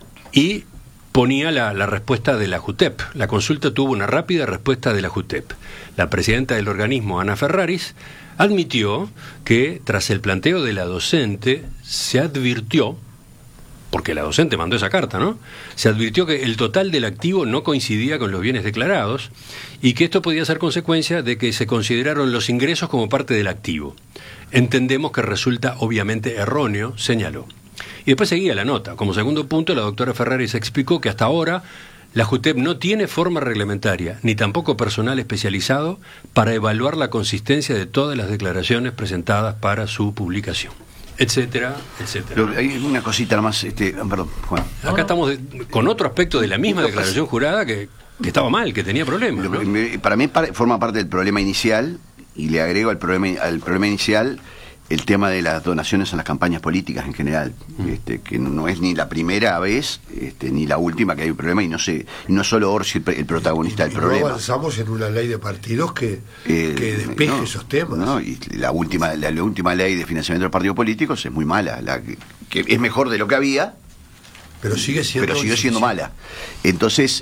y ponía la respuesta de la JUTEP. La consulta tuvo una rápida respuesta de la JUTEP. La presidenta del organismo, Ana Ferraris, admitió que tras el planteo de la docente se advirtió, porque la docente mandó esa carta, ¿no? Se advirtió que el total del activo no coincidía con los bienes declarados y que esto podía ser consecuencia de que se consideraron los ingresos como parte del activo. Entendemos que resulta obviamente erróneo, señaló. Y después seguía la nota. Como segundo punto, la doctora Ferraris explicó que hasta ahora la JUTEP no tiene forma reglamentaria, ni tampoco personal especializado para evaluar la consistencia de todas las declaraciones presentadas para su publicación, etcétera, etcétera. Pero hay una cosita más, perdón, Juan. Acá estamos con otro aspecto de la misma declaración jurada que estaba mal, que tenía problemas, ¿no? Para mí forma parte del problema inicial, y le agrego al problema inicial el tema de las donaciones a las campañas políticas en general, que no es ni la primera vez ni la última que hay un problema, y no es solo Orsi el protagonista del problema. No avanzamos en una ley de partidos que despeje esos temas. No, y la última ley de financiamiento de los partidos políticos es muy mala, que es mejor de lo que había, pero sigue siendo mala. Entonces,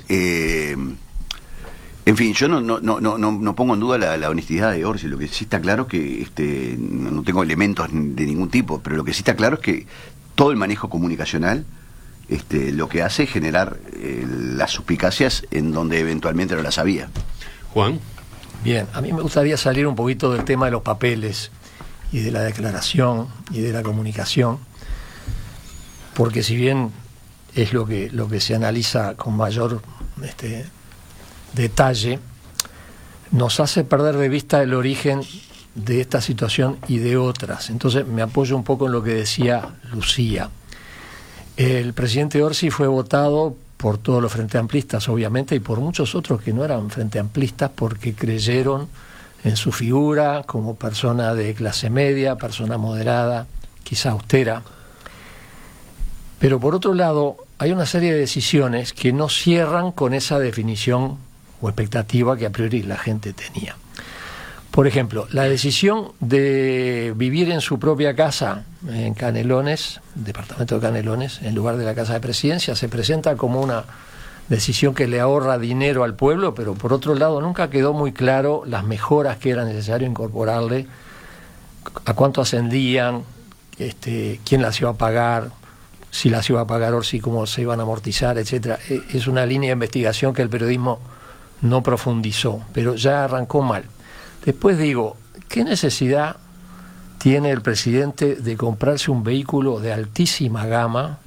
en fin, yo no pongo en duda la honestidad de Orsi. Lo que sí está claro es que no tengo elementos de ningún tipo, pero lo que sí está claro es que todo el manejo comunicacional lo que hace es generar las suspicacias en donde eventualmente no las había. Juan. Bien, a mí me gustaría salir un poquito del tema de los papeles y de la declaración y de la comunicación, porque si bien es lo que se analiza con mayor detalle, nos hace perder de vista el origen de esta situación y de otras. Entonces me apoyo un poco en lo que decía Lucía. El presidente Orsi fue votado por todos los frente amplistas, obviamente, y por muchos otros que no eran frente amplistas, porque creyeron en su figura como persona de clase media, persona moderada, quizá austera. Pero por otro lado, hay una serie de decisiones que no cierran con esa definición o expectativa que a priori la gente tenía. Por ejemplo, la decisión de vivir en su propia casa en Canelones, departamento de Canelones, en lugar de la casa de presidencia, se presenta como una decisión que le ahorra dinero al pueblo, pero por otro lado nunca quedó muy claro las mejoras que era necesario incorporarle, a cuánto ascendían, quién las iba a pagar, si las iba a pagar Orsi, cómo se iban a amortizar, etcétera. Es una línea de investigación que el periodismo no profundizó, pero ya arrancó mal. Después digo, ¿qué necesidad tiene el presidente de comprarse un vehículo de altísima gama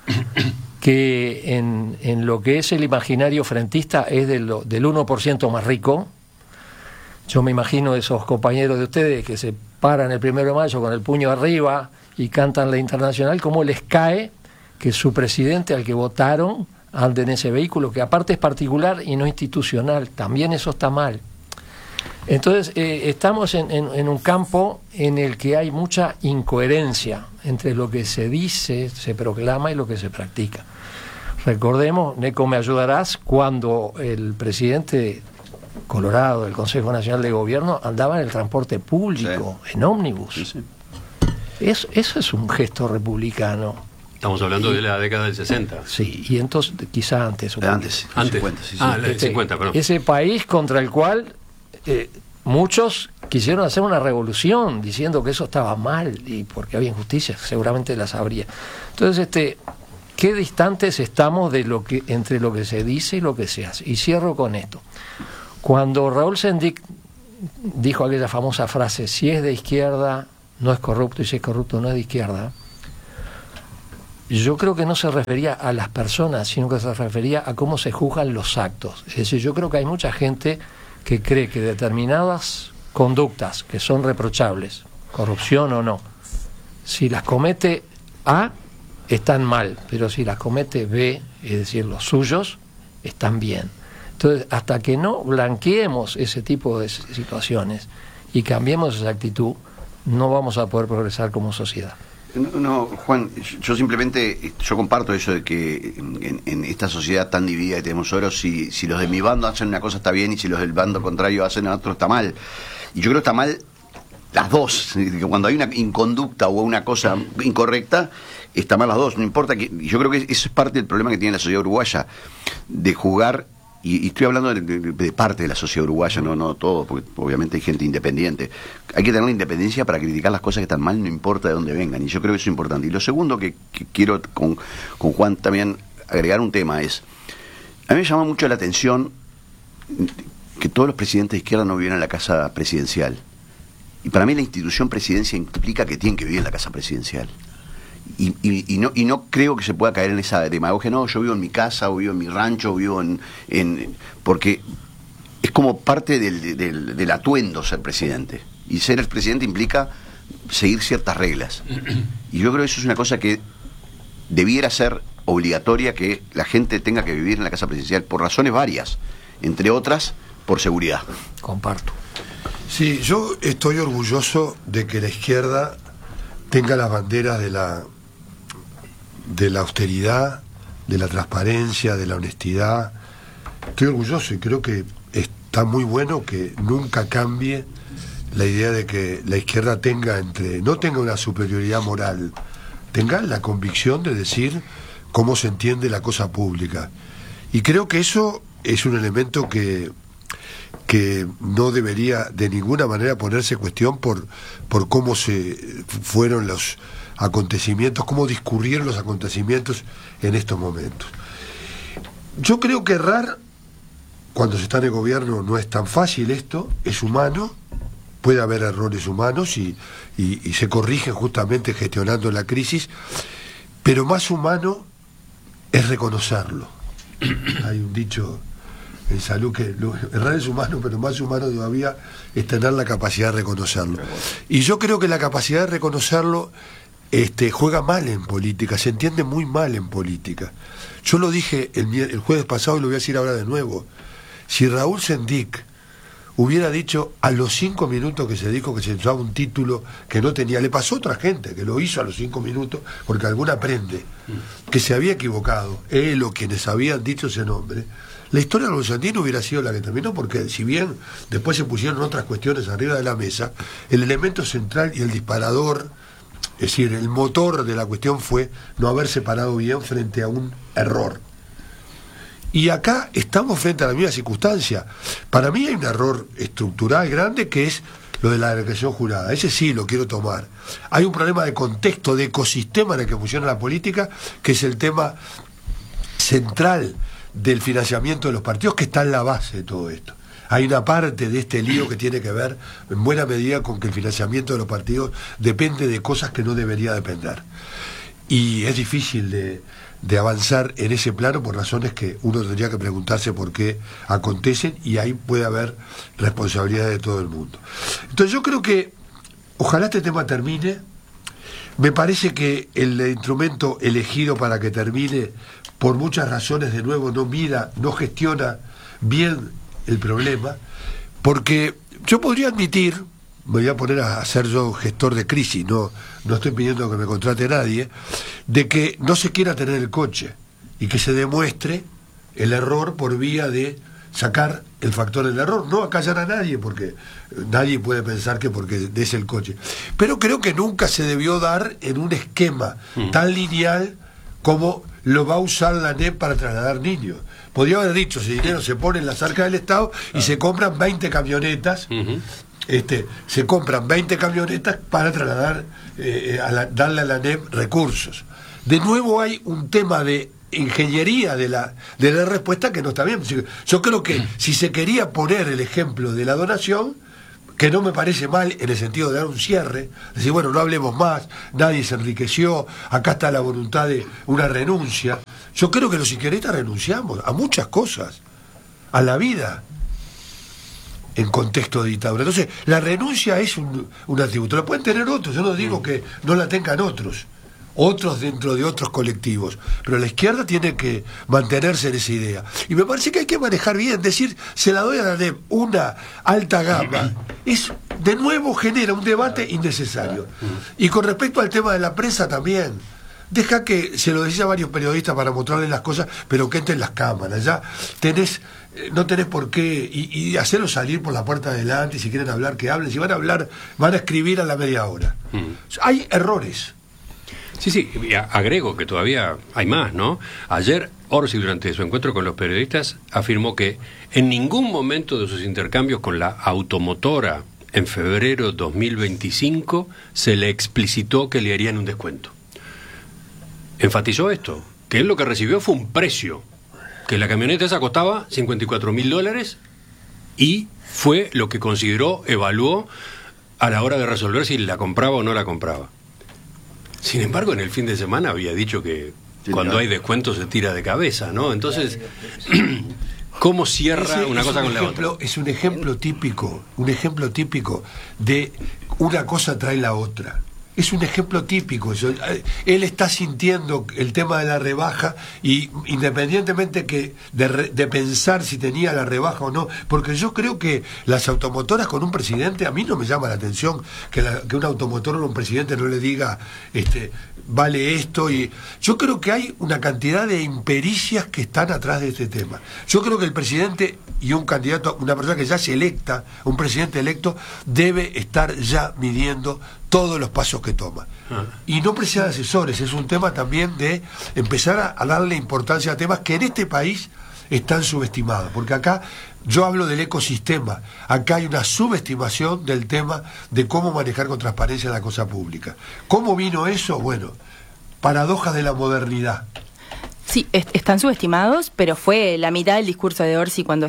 que en lo que es el imaginario frentista es del 1% más rico? Yo me imagino esos compañeros de ustedes que se paran el 1 de mayo con el puño arriba y cantan la Internacional, ¿cómo les cae que su presidente, al que votaron, ande en ese vehículo, que aparte es particular y no institucional? También eso está mal. Entonces, estamos en un campo en el que hay mucha incoherencia entre lo que se dice, se proclama y lo que se practica. Recordemos, Neco, me ayudarás, cuando el presidente Colorado del Consejo Nacional de Gobierno andaba en el transporte público, en ómnibus. Sí. Eso es un gesto republicano. Estamos hablando de la década del 60. Sí, y entonces, quizá antes. Antes. 50, sí. El 50, perdón. Ese país contra el cual muchos quisieron hacer una revolución diciendo que eso estaba mal y porque había injusticias, seguramente las habría. Entonces, qué distantes estamos de entre lo que se dice y lo que se hace. Y cierro con esto. Cuando Raúl Sendic dijo aquella famosa frase, si es de izquierda no es corrupto y si es corrupto no es de izquierda, yo creo que no se refería a las personas, sino que se refería a cómo se juzgan los actos. Es decir, yo creo que hay mucha gente que cree que determinadas conductas que son reprochables, corrupción o no, si las comete A, están mal, pero si las comete B, es decir, los suyos, están bien. Entonces, hasta que no blanqueemos ese tipo de situaciones y cambiemos esa actitud, no vamos a poder progresar como sociedad. No, Juan, yo simplemente, yo comparto eso de que en esta sociedad tan dividida que tenemos ahora, si los de mi bando hacen una cosa está bien y si los del bando contrario hacen otro está mal. Y yo creo que está mal las dos, que cuando hay una inconducta o una cosa incorrecta, está mal las dos, no importa que. Yo creo que eso es parte del problema que tiene la sociedad uruguaya, de jugar. Y estoy hablando de parte de la sociedad uruguaya, no todo, porque obviamente hay gente independiente. Hay que tener la independencia para criticar las cosas que están mal, no importa de dónde vengan, y yo creo que eso es importante. Y lo segundo que quiero con Juan también agregar un tema es, a mí me llama mucho la atención que todos los presidentes de izquierda no viven en la casa presidencial. Y para mí la institución presidencia implica que tienen que vivir en la casa presidencial. Y no creo que se pueda caer en esa demagogia, no, yo vivo en mi casa, o vivo en mi rancho, o vivo porque es como parte del atuendo ser presidente. Y ser el presidente implica seguir ciertas reglas. Y yo creo que eso es una cosa que debiera ser obligatoria, que la gente tenga que vivir en la casa presidencial, por razones varias, entre otras, por seguridad. Comparto. Sí, yo estoy orgulloso de que la izquierda tenga las banderas de la austeridad, de la transparencia, de la honestidad. Estoy orgulloso y creo que está muy bueno que nunca cambie la idea de que la izquierda no tenga una superioridad moral, tenga la convicción de decir cómo se entiende la cosa pública. Y creo que eso es un elemento que no debería de ninguna manera ponerse en cuestión por cómo se fueron los acontecimientos, cómo discurrieron los acontecimientos en estos momentos. Yo creo que errar cuando se está en el gobierno no es tan fácil, esto es humano, puede haber errores humanos y se corrigen justamente gestionando la crisis, pero más humano es reconocerlo. Hay un dicho en salud que errar es humano, pero más humano todavía es tener la capacidad de reconocerlo. Y yo creo que la capacidad de reconocerlo juega mal en política, se entiende muy mal en política. Yo lo dije el jueves pasado y lo voy a decir ahora de nuevo. Si Raúl Sendic hubiera dicho a los 5 minutos que se dijo que se usaba un título que no tenía, le pasó a otra gente que lo hizo a los 5 minutos, porque alguna aprende, que se había equivocado, él o quienes habían dicho ese nombre, la historia de Raúl Sendic no hubiera sido la que terminó, porque si bien después se pusieron otras cuestiones arriba de la mesa, el elemento central y el disparador, es decir, el motor de la cuestión fue no haberse parado bien frente a un error. Y acá estamos frente a la misma circunstancia. Para mí hay un error estructural grande que es lo de la declaración jurada. Ese sí lo quiero tomar. Hay un problema de contexto, de ecosistema en el que funciona la política, que es el tema central del financiamiento de los partidos, que está en la base de todo esto. Hay una parte de este lío que tiene que ver en buena medida con que el financiamiento de los partidos depende de cosas que no debería depender. Y es difícil de avanzar en ese plano por razones que uno tendría que preguntarse por qué acontecen, y ahí puede haber responsabilidad de todo el mundo. Entonces yo creo que ojalá este tema termine. Me parece que el instrumento elegido para que termine, por muchas razones, de nuevo, no gestiona bien el problema, porque yo podría admitir, me voy a poner a ser yo gestor de crisis, no estoy pidiendo que me contrate nadie, de que no se quiera tener el coche y que se demuestre el error por vía de sacar el factor del error, no acallar a nadie, porque nadie puede pensar que porque des el coche, pero creo que nunca se debió dar en un esquema tan lineal como lo va a usar la ANEP para trasladar niños. Podría haber dicho, ese dinero se pone en las arcas del Estado y se compran 20 camionetas, se compran 20 camionetas para trasladar, darle a la ANEP recursos. De nuevo hay un tema de ingeniería de la respuesta que no está bien. Yo creo que si se quería poner el ejemplo de la donación, que no me parece mal en el sentido de dar un cierre, decir, bueno, no hablemos más, nadie se enriqueció, acá está la voluntad de una renuncia. Yo creo que los kirchneristas renunciamos a muchas cosas, a la vida en contexto de dictadura. Entonces, la renuncia es un atributo. La pueden tener otros, yo no digo que no la tengan otros dentro de otros colectivos, pero la izquierda tiene que mantenerse en esa idea. Y me parece que hay que manejar bien, decir, se la doy a la NEP, una alta gama, de nuevo genera un debate innecesario. Y con respecto al tema de la prensa también, deja que, se lo decía a varios periodistas para mostrarles las cosas, pero que entren las cámaras, ya no tenés por qué, y hacerlos salir por la puerta de adelante, y si quieren hablar, que hablen, si van a hablar, van a escribir a la media hora. Hay errores. Sí, y agrego que todavía hay más, ¿no? Ayer Orsi, durante su encuentro con los periodistas, afirmó que en ningún momento de sus intercambios con la automotora en febrero 2025 se le explicitó que le harían un descuento. Enfatizó esto, que él lo que recibió fue un precio, que la camioneta esa costaba $54.000 y fue lo que evaluó a la hora de resolver si la compraba o no la compraba. Sin embargo, en el fin de semana había dicho que cuando hay descuento se tira de cabeza, ¿no? Entonces, ¿cómo cierra una cosa con la otra? Es un ejemplo típico de una cosa trae la otra. Es un ejemplo típico. Él está sintiendo el tema de la rebaja y independientemente de pensar si tenía la rebaja o no, porque yo creo que las automotoras con un presidente, a mí no me llama la atención que un automotor o un presidente no le diga vale esto, y yo creo que hay una cantidad de impericias que están atrás de este tema. Yo creo que el presidente y un candidato, una persona que ya se electa, un presidente electo, debe estar ya midiendo todos los pasos que toma. Y no precisa de asesores, es un tema también de empezar a darle importancia a temas que en este país están subestimados, porque acá yo hablo del ecosistema, acá hay una subestimación del tema de cómo manejar con transparencia la cosa pública. ¿Cómo vino eso? Bueno, paradojas de la modernidad. Sí, están subestimados, pero fue la mitad del discurso de Orsi cuando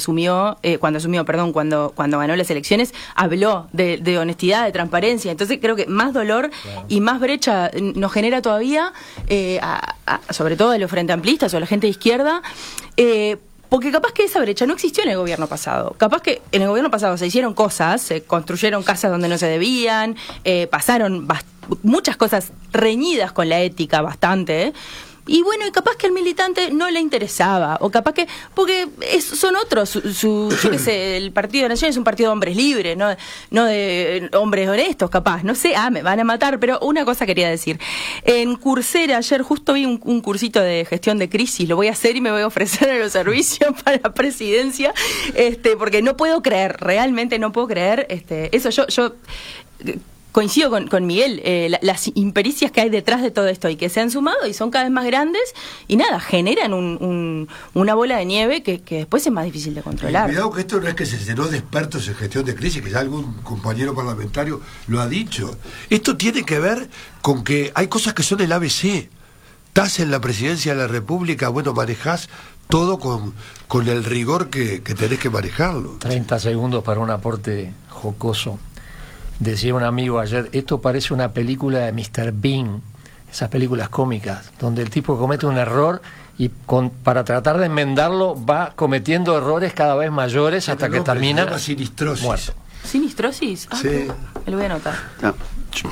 ganó las elecciones, habló de honestidad, de transparencia. Entonces creo que más dolor y más brecha nos genera todavía, sobre todo a los frente amplistas o a la gente de izquierda, porque capaz que esa brecha no existió en el gobierno pasado. Capaz que en el gobierno pasado se hicieron cosas, se construyeron casas donde no se debían, pasaron muchas cosas reñidas con la ética, bastante, y bueno, y capaz que al militante no le interesaba, o capaz que, porque son otros, yo qué sé, el Partido de Nación es un partido de hombres libres, no de hombres honestos, capaz, no sé, me van a matar, pero una cosa quería decir. En Coursera ayer justo vi un cursito de gestión de crisis, lo voy a hacer y me voy a ofrecer a los servicios para la presidencia, porque no puedo creer, realmente no puedo creer, eso yo coincido con Miguel, las impericias que hay detrás de todo esto y que se han sumado y son cada vez más grandes y nada, generan una bola de nieve que después es más difícil de controlar. Cuidado que esto no es que se llenó de expertos en gestión de crisis, que ya algún compañero parlamentario lo ha dicho. Esto tiene que ver con que hay cosas que son el ABC. Estás en la presidencia de la República, bueno, manejás todo con el rigor que tenés que manejarlo. 30 segundos para un aporte jocoso. Decía un amigo ayer, esto parece una película de Mr. Bean, esas películas cómicas, donde el tipo comete un error y para tratar de enmendarlo va cometiendo errores cada vez mayores hasta que termina se llama sinistrosis. Muerto. ¿Sinistrosis? Sí. Me lo voy a anotar. Sí.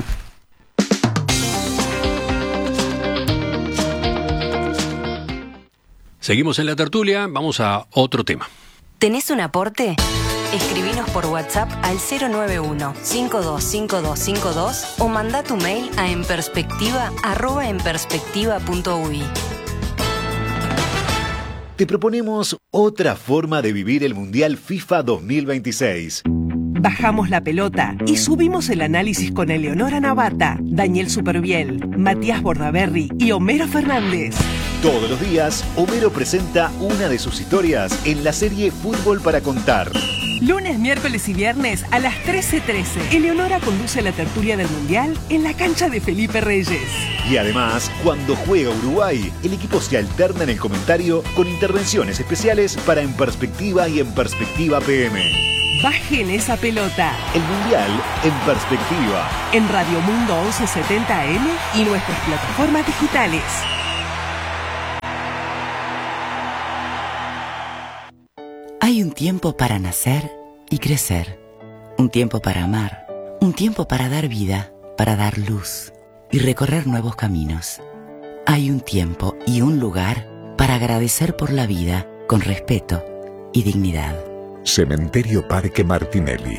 Seguimos en la tertulia, vamos a otro tema. ¿Tenés un aporte? Escribinos por WhatsApp al 091-525252 o manda tu mail a enperspectiva@enperspectiva.uy. Te proponemos otra forma de vivir el Mundial FIFA 2026. Bajamos la pelota y subimos el análisis con Eleonora Navata, Daniel Superviel, Matías Bordaberry y Homero Fernández. Todos los días, Homero presenta una de sus historias en la serie Fútbol para Contar. Lunes, miércoles y viernes a las 13:13. Eleonora conduce la tertulia del Mundial en la cancha de Felipe Reyes. Y además, cuando juega Uruguay, el equipo se alterna en el comentario con intervenciones especiales para En Perspectiva y En Perspectiva PM. Bajen esa pelota. El Mundial en perspectiva. En Radio Mundo 1170 AM y nuestras plataformas digitales. Hay un tiempo para nacer y crecer. Un tiempo para amar. Un tiempo para dar vida, para dar luz y recorrer nuevos caminos. Hay un tiempo y un lugar para agradecer por la vida con respeto y dignidad. Cementerio Parque Martinelli,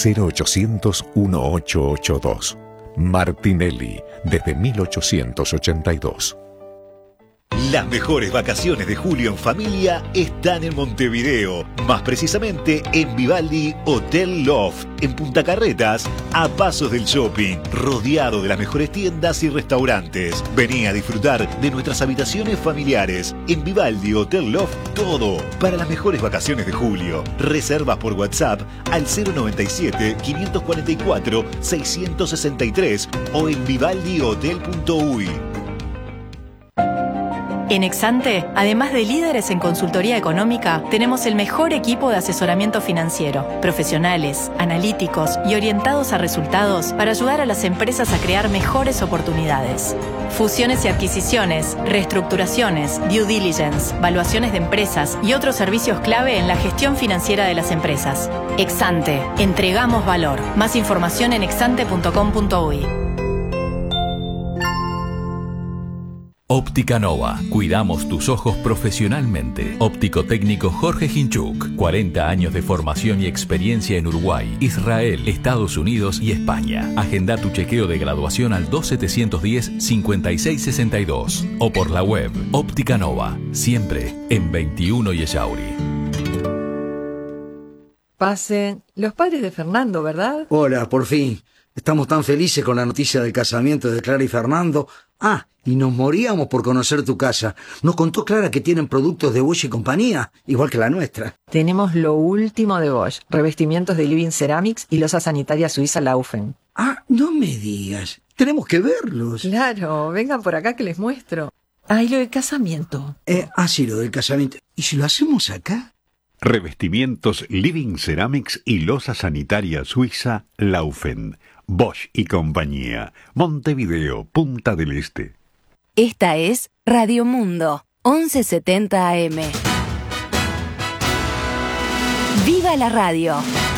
0800-1882. Martinelli, desde 1882. Las mejores vacaciones de julio en familia están en Montevideo, más precisamente en Vivaldi Hotel Loft, en Punta Carretas, a pasos del shopping, rodeado de las mejores tiendas y restaurantes. Vení a disfrutar de nuestras habitaciones familiares. En Vivaldi Hotel Loft, todo para las mejores vacaciones de julio. Reservas por WhatsApp al 097-544-663 o en vivaldihotel.uy. En Exante, además de líderes en consultoría económica, tenemos el mejor equipo de asesoramiento financiero, profesionales, analíticos y orientados a resultados para ayudar a las empresas a crear mejores oportunidades. Fusiones y adquisiciones, reestructuraciones, due diligence, valuaciones de empresas y otros servicios clave en la gestión financiera de las empresas. Exante, entregamos valor. Más información en exante.com.uy. Óptica Nova. Cuidamos tus ojos profesionalmente. Óptico técnico Jorge Hinchuk. 40 años de formación y experiencia en Uruguay, Israel, Estados Unidos y España. Agenda tu chequeo de graduación al 2710-5662 o por la web. Óptica Nova. Siempre en 21 y Echauri. Pasen. Los padres de Fernando, ¿verdad? Hola, por fin. Estamos tan felices con la noticia del casamiento de Clara y Fernando. Ah, y nos moríamos por conocer tu casa. Nos contó Clara que tienen productos de Bosch y compañía, igual que la nuestra. Tenemos lo último de Bosch, revestimientos de Living Ceramics y losa sanitaria suiza Laufen. Ah, no me digas. Tenemos que verlos. Claro, vengan por acá que les muestro. Ah, y lo del casamiento. Sí, lo del casamiento. ¿Y si lo hacemos acá? Revestimientos Living Ceramics y losa sanitaria suiza Laufen. Bosch y compañía. Montevideo, Punta del Este. Esta es Radio Mundo, 1170 AM. ¡Viva la radio!